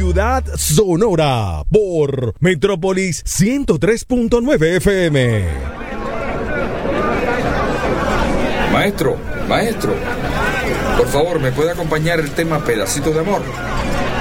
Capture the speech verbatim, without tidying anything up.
Ciudad Sonora por Metrópolis ciento tres punto nueve F M. Maestro, maestro, por favor, ¿me puede acompañar el tema Pedacito de Amor?